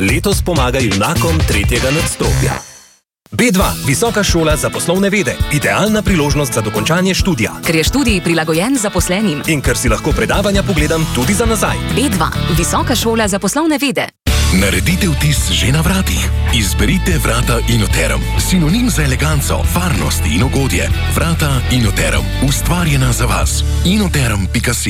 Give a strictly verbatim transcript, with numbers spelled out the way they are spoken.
letos pomaga junakom tretjega nadstropja. B dva, Visoka šola za poslovne vede. Idealna priložnost za dokončanje študija. Ker je študij prilagojen zaposlenim. In ker si lahko predavanja pogledam tudi za nazaj. B dva, Visoka šola za poslovne vede. Naredite vtis že na vratih. Izberite vrata Inoterum. Sinonim za eleganco, varnost in ugodje. Vrata Inoterum. Ustvarjena za vas. inoterum pika si